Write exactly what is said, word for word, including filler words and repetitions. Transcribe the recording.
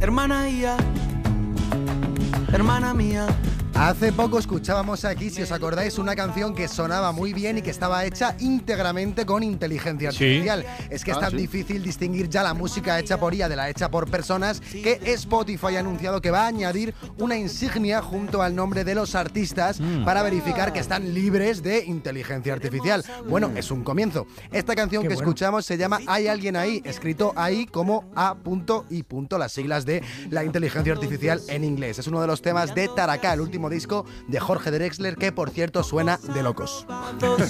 hermana Ia, hermana mía. Hace poco escuchábamos aquí, si os acordáis, una canción que sonaba muy bien y que estaba hecha íntegramente con inteligencia artificial. Sí. Es que es Ah, tan sí. difícil distinguir ya la música hecha por I A de la hecha por personas que Spotify ha anunciado que va a añadir una insignia junto al nombre de los artistas mm. para verificar que están libres de inteligencia artificial. Bueno, es un comienzo. Esta canción Qué que bueno. escuchamos se llama Hay alguien ahí, escrito ahí como A I, las siglas de la inteligencia artificial en inglés. Es uno de los temas de Taraká, el último disco de Jorge Drexler, que por cierto suena de locos.